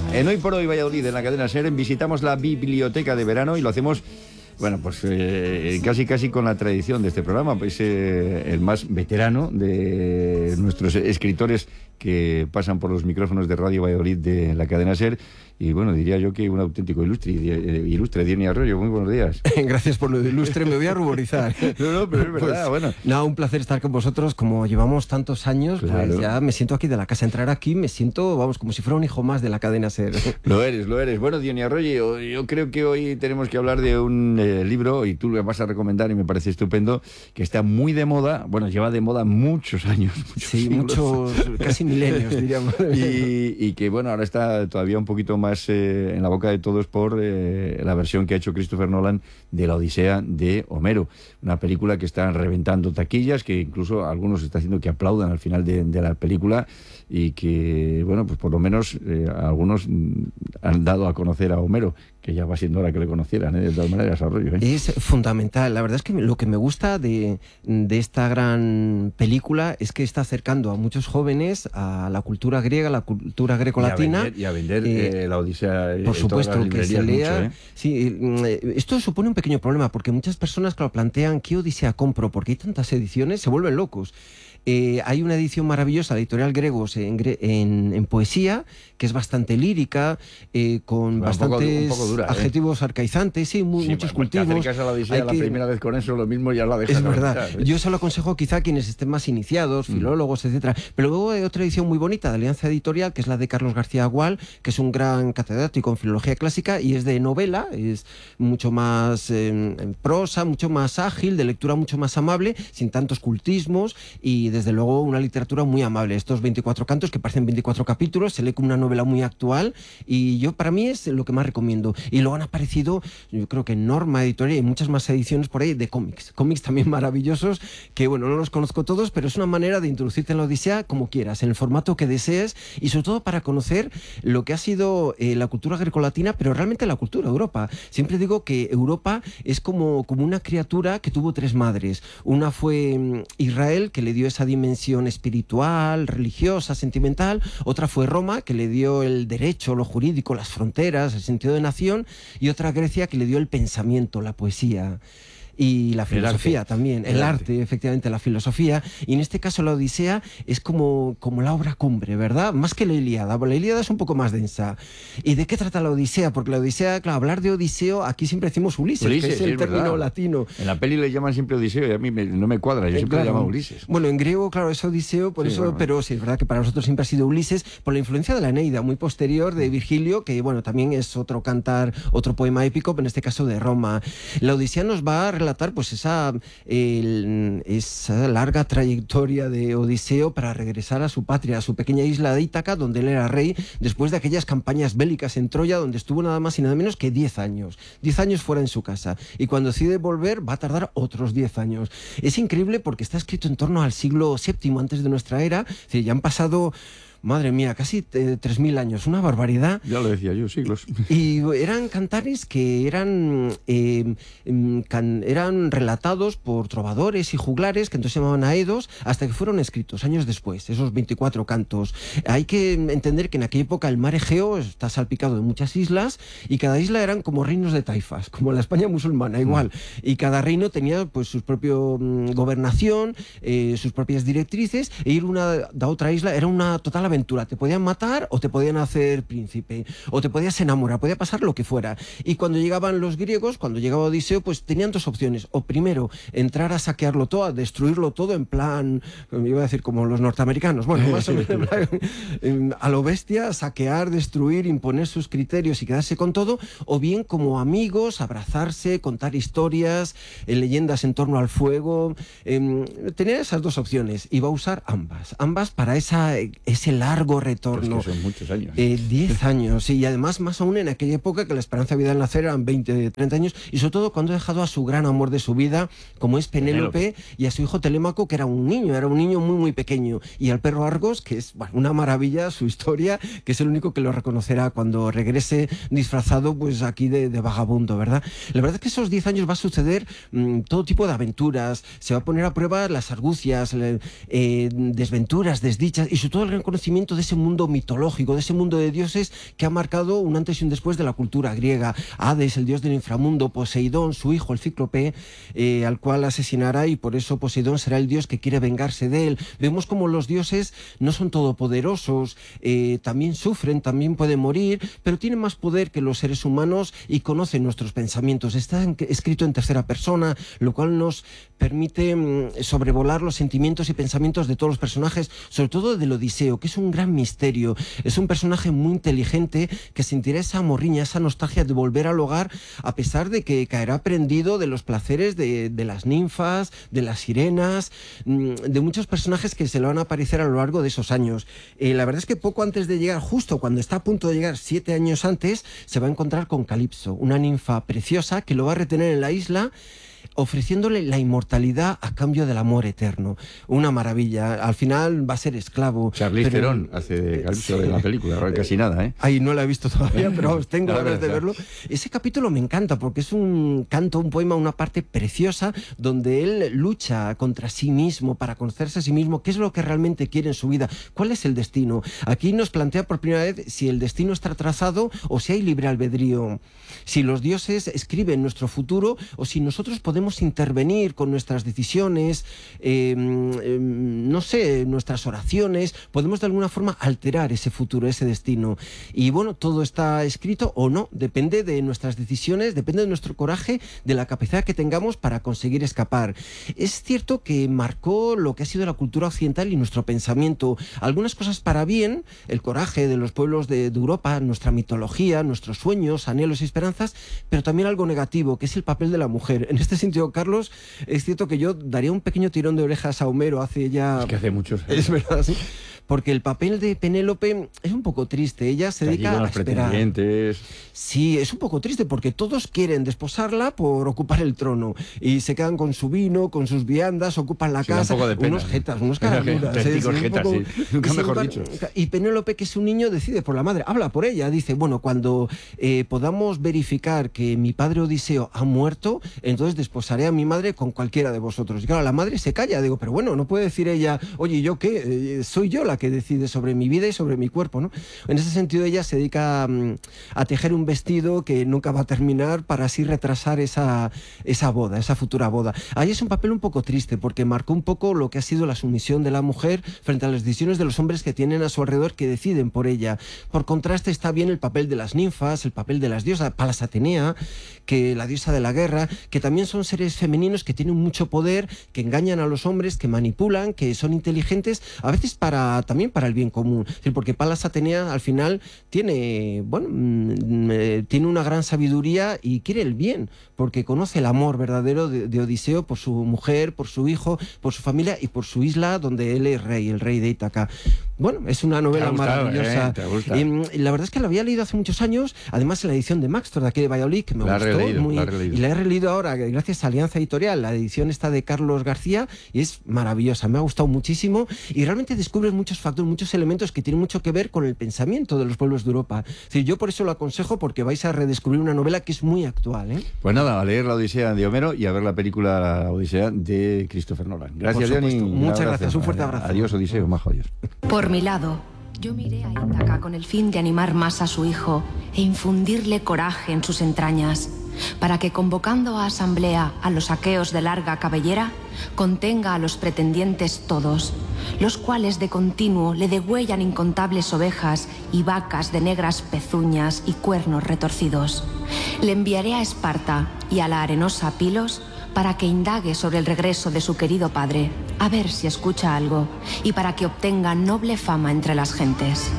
En Hoy por Hoy Valladolid, en la cadena SER, visitamos la biblioteca de verano y lo hacemos, bueno, pues casi con la tradición de este programa, pues el más veterano de nuestros escritores que pasan por los micrófonos de Radio Valladolid de la cadena SER. Y bueno, diría yo que un auténtico ilustre, Diony Arroyo. Muy buenos días. Gracias por lo de ilustre, me voy a ruborizar. No, pero es verdad, pues, bueno. Nada, un placer estar con vosotros. Como llevamos tantos años, claro, pues ya me siento aquí de la casa. Entrar aquí me siento, vamos, como si fuera un hijo más de la cadena SER. Lo eres. Bueno, Diony Arroyo, yo creo que hoy tenemos que hablar de un libro, y tú lo vas a recomendar y me parece estupendo, que está muy de moda, bueno, lleva de moda muchos años. Muchos, casi milenios, diríamos. Y que, bueno, ahora está todavía un poquito más en la boca de todos por la versión que ha hecho Christopher Nolan de la Odisea de Homero, una película que está reventando taquillas, que incluso algunos está haciendo que aplaudan al final de la película, y que, bueno, pues por lo menos algunos han dado a conocer a Homero, que ya va siendo hora que le conocieran, de todas maneras, Arroyo. Es fundamental. La verdad es que lo que me gusta de esta gran película es que está acercando a muchos jóvenes a la cultura griega, la cultura grecolatina. Y a vender la Odisea. Por supuesto, que se lea. Mucho, Sí, esto supone un pequeño problema, porque muchas personas, claro, plantean ¿qué Odisea compro? Porque hay tantas ediciones, se vuelven locos. Hay una edición maravillosa de Editorial Gregos en poesía, que es bastante lírica, con bastantes un poco dura, adjetivos arcaizantes, muchos cultivos. Te acercas a la Odisea la primera vez con eso, lo mismo ya la dejas. Es verdad. Yo se lo aconsejo quizá a quienes estén más iniciados, filólogos, etcétera. Pero luego hay otra edición muy bonita de Alianza Editorial, que es la de Carlos García Agual, que es un gran catedrático en filología clásica y es de novela, es mucho más en prosa, mucho más ágil, de lectura mucho más amable, sin tantos cultismos y desde luego una literatura muy amable. Estos 24 cantos que parecen 24 capítulos, se lee como una novela muy actual y para mí es lo que más recomiendo. Y luego han aparecido, yo creo que en Norma Editorial y muchas más ediciones por ahí de cómics también maravillosos, que bueno, no los conozco todos, pero es una manera de introducirte en la Odisea como quieras, en el formato que desees y sobre todo para conocer lo que ha sido la cultura grecolatina, pero realmente la cultura de Europa. Siempre digo que Europa es como una criatura que tuvo tres madres. Una fue Israel, que le dio esa dimensión espiritual, religiosa, sentimental. Otra fue Roma, que le dio el derecho, lo jurídico, las fronteras, el sentido de nación. Y otra Grecia, que le dio el pensamiento, la poesía. Y la filosofía también, el arte, efectivamente, la filosofía. Y en este caso la Odisea es como la obra cumbre, ¿verdad? Más que la Ilíada. La Ilíada es un poco más densa. ¿Y de qué trata la Odisea? Porque la Odisea, claro, hablar de Odiseo, aquí siempre decimos Ulises, que es el término latino. En la peli le llaman siempre Odiseo y a mí no me cuadra, yo siempre le llamo Ulises. Bueno, en griego, claro, es Odiseo, por eso, bueno. Pero sí, es verdad que para nosotros siempre ha sido Ulises, por la influencia de la Eneida, muy posterior, de Virgilio, que bueno, también es otro cantar, otro poema épico, pero en este caso de Roma. La Odisea nos va a relatar pues esa larga trayectoria de Odiseo para regresar a su patria, a su pequeña isla de Ítaca, donde él era rey, después de aquellas campañas bélicas en Troya, donde estuvo nada más y nada menos que 10 años. 10 años fuera en su casa. Y cuando decide volver, va a tardar otros 10 años. Es increíble porque está escrito en torno al siglo VII antes de nuestra era. Es decir, ya han pasado... Madre mía, casi 3.000 años, una barbaridad. Ya lo decía yo, siglos. Y eran cantares que eran relatados por trovadores y juglares, que entonces se llamaban aedos, hasta que fueron escritos años después, esos 24 cantos. Hay que entender que en aquella época el mar Egeo está salpicado de muchas islas, y cada isla eran como reinos de taifas, como la España musulmana, igual. Y cada reino tenía pues su propia gobernación, sus propias directrices, e ir a otra isla era una total aventura. Te podían matar o te podían hacer príncipe o te podías enamorar, podía pasar lo que fuera. Y cuando llegaban los griegos, cuando llegaba Odiseo, pues tenían dos opciones: o primero entrar a saquearlo todo, a destruirlo todo en plan, iba a decir como los norteamericanos, bueno, más o menos a lo bestia, saquear, destruir, imponer sus criterios y quedarse con todo, o bien como amigos, abrazarse, contar historias, leyendas en torno al fuego. Tenía esas dos opciones y va a usar ambas para ese largo retorno. Pues que son muchos años. 10 años, sí, y además más aún en aquella época que la esperanza de vida al nacer eran 20, 30 años, y sobre todo cuando ha dejado a su gran amor de su vida, como es Penélope, y a su hijo Telémaco, que era un niño muy muy pequeño, y al perro Argos, que es una maravilla su historia, que es el único que lo reconocerá cuando regrese disfrazado pues aquí de vagabundo, ¿verdad? La verdad es que esos 10 años va a suceder todo tipo de aventuras, se va a poner a prueba las argucias, desventuras, desdichas, y sobre todo el reconocimiento conocimiento de ese mundo mitológico, de ese mundo de dioses que ha marcado un antes y un después de la cultura griega. Hades, el dios del inframundo, Poseidón, su hijo, el cíclope, al cual asesinará, y por eso Poseidón será el dios que quiere vengarse de él. Vemos como los dioses no son todopoderosos, también sufren, también pueden morir, pero tienen más poder que los seres humanos y conocen nuestros pensamientos. Está escrito en tercera persona, lo cual nos permite sobrevolar los sentimientos y pensamientos de todos los personajes, sobre todo del Odiseo, que es un gran misterio. Es un personaje muy inteligente que sentirá esa morriña, esa nostalgia de volver al hogar, a pesar de que caerá prendido de los placeres de las ninfas, de las sirenas, de muchos personajes que se le van a aparecer a lo largo de esos años. La verdad es que poco antes de llegar, justo cuando está a punto de llegar, 7 años antes, se va a encontrar con Calipso, una ninfa preciosa que lo va a retener en la isla, ofreciéndole la inmortalidad a cambio del amor eterno. Una maravilla. Al final va a ser esclavo. Charlize Theron hace de Calipso de la película, casi nada, ¿eh? Ahí no la he visto todavía, pero vamos, tengo ganas de verlo. Ese capítulo me encanta porque es un canto, un poema, una parte preciosa donde él lucha contra sí mismo para conocerse a sí mismo, qué es lo que realmente quiere en su vida, cuál es el destino. Aquí nos plantea por primera vez si el destino está trazado o si hay libre albedrío, si los dioses escriben nuestro futuro o si nosotros podemos intervenir con nuestras decisiones, no sé, nuestras oraciones, podemos de alguna forma alterar ese futuro, ese destino. Y bueno, todo está escrito o no, depende de nuestras decisiones, depende de nuestro coraje, de la capacidad que tengamos para conseguir escapar. Es cierto que marcó lo que ha sido la cultura occidental y nuestro pensamiento. Algunas cosas para bien, el coraje de los pueblos de Europa, nuestra mitología, nuestros sueños, anhelos y esperanzas, pero también algo negativo, que es el papel de la mujer. En este sentido, Carlos, es cierto que yo daría un pequeño tirón de orejas a Homero hace ya... Es que hace muchos años. Es verdad, sí. Porque el papel de Penélope es un poco triste. Ella se dedica a esperar. Sí, es un poco triste porque todos quieren desposarla por ocupar el trono y se quedan con su vino, con sus viandas, ocupan la casa. Un poco de pena, unos jetas, unos caraduras. Nunca mejor dicho. Y Penélope, que es un niño, decide por la madre, habla por ella. Dice, bueno, cuando podamos verificar que mi padre Odiseo ha muerto, entonces desposaré a mi madre con cualquiera de vosotros. Y claro, la madre se calla. Digo, pero bueno, no puede decir ella, oye, ¿yo qué? Soy yo la que decide sobre mi vida y sobre mi cuerpo, ¿no? En ese sentido, ella se dedica a tejer un vestido que nunca va a terminar para así retrasar esa boda, esa futura boda. Ahí es un papel un poco triste porque marcó un poco lo que ha sido la sumisión de la mujer frente a las decisiones de los hombres que tienen a su alrededor, que deciden por ella. Por contraste está bien el papel de las ninfas, el papel de las diosas, Palas Atenea, que la diosa de la guerra, que también son seres femeninos que tienen mucho poder, que engañan a los hombres, que manipulan, que son inteligentes, a veces también para el bien común. Es decir, porque Palas Atenea al final tiene una gran sabiduría y quiere el bien, porque conoce el amor verdadero de Odiseo por su mujer, por su hijo, por su familia y por su isla donde él es rey, el rey de Ítaca. Bueno, es una novela maravillosa. La verdad es que la había leído hace muchos años, además en la edición de Maxtor de aquí de Valladolid, que me gustó y la he releído ahora gracias a Alianza Editorial. La edición está de Carlos García y es maravillosa, me ha gustado muchísimo y realmente descubres muchos factores, muchos elementos que tienen mucho que ver con el pensamiento de los pueblos de Europa. Es decir, yo por eso lo aconsejo, porque vais a redescubrir una novela que es muy actual, ¿eh? Pues nada, a leer la Odisea de Homero y a ver la película La Odisea de Christopher Nolan. Gracias, Johnny. Muchas gracias, un fuerte abrazo. Adiós, Odiseo, majo, adiós. Por mi lado, yo miré a Ítaca con el fin de animar más a su hijo e infundirle coraje en sus entrañas, para que, convocando a asamblea a los aqueos de larga cabellera, contenga a los pretendientes todos, los cuales de continuo le degüellan incontables ovejas y vacas de negras pezuñas y cuernos retorcidos. Le enviaré a Esparta y a la arenosa Pilos para que indague sobre el regreso de su querido padre, a ver si escucha algo, y para que obtenga noble fama entre las gentes.